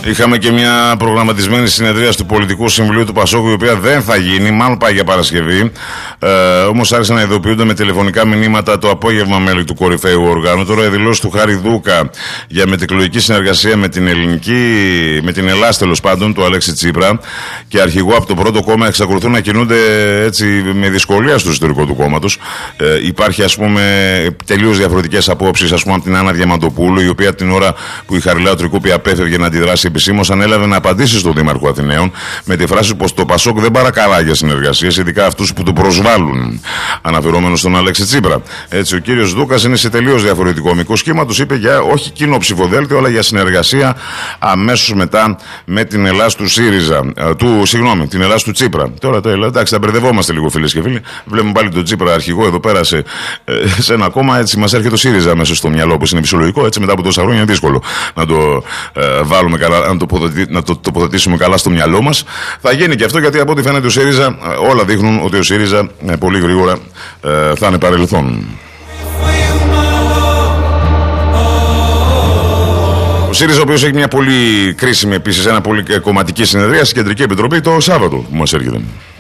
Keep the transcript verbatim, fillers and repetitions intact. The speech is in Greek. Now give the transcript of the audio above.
Είχαμε και μια προγραμματισμένη συνεδρία του Πολιτικού Συμβουλίου του Πασόκου, η οποία δεν θα γίνει, μάλλον πάει για Παρασκευή. Ε, όμως άρχισαν να ειδοποιούνται με τηλεφωνικά μηνύματα το απόγευμα μέλη του κορυφαίου οργάνου. Τώρα οι δηλώσεις του Χάρη Δούκα για μετεκλογική συνεργασία με την ελληνική, με την Ελλάδα τέλος πάντων, του Αλέξη Τσίπρα και αρχηγό από το πρώτο κόμμα εξακολουθούν να κινούνται έτσι με δυσκολία στο ιστορικό του κόμματος. Ε, υπάρχει ας πούμε τελείως διαφορετικές απόψεις, ας πούμε από την Άννα Διαμαντοπούλου, η οποία την ώρα που η Χαριλάου Τρικούπη απέφευγε να αντιδράσει επισήμως, ανέλαβε να απαντήσει στον Δήμαρχο Αθηναίων με τη φράση πως το Πασόκ δεν παρακαλά για συνεργασίες, ειδικά αυτούς που το προσβάλλουν, αναφερόμενο στον Αλέξη Τσίπρα. Έτσι, ο κύριος Δούκας είναι σε τελείως διαφορετικό μήκος σχήμα. Τους είπε για όχι κοινό ψηφοδέλτιο, αλλά για συνεργασία αμέσως μετά με την Ελλάδα του ΣΥΡΙΖΑ. Του, συγγνώμη, την Ελλάδα του Τσίπρα. Τώρα το Ελλάδα, εντάξει, τα μπερδευόμαστε λίγο, φίλες και φίλοι. Βλέπουμε πάλι τον Τσίπρα αρχηγό εδώ πέρα σε, σε ένα κόμμα. Έτσι, μας έρχεται το ΣΥΡΙΖΑ μέσα στο μυαλό, όπως είναι φυσιολογικό. Έτσι, μετά από τόσα χρόνια είναι δύσκολο να το ε, βάλουμε καλά, να το, να το τοποθετήσουμε καλά στο μυαλό μας. Θα γίνει και αυτό, γιατί από ό,τι φαίνεται ο ΣΥΡΙΖΑ, όλα δείχνουν ότι ο ΣΥΡΙΖΑ ε, πολύ γρήγορα ε, θα είναι παρελθόν. Ο ΣΥΡΙΖΑ, ο οποίος έχει μια πολύ κρίσιμη επίσης, ένα πολύ κομματική συνεδρία στην Κεντρική Επιτροπή το Σάββατο που μας έρχεται.